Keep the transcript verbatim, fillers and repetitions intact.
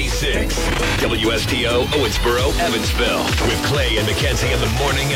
ninety-six. W S T O, Owensboro, Evansville. With Clay and Mackenzie in the morning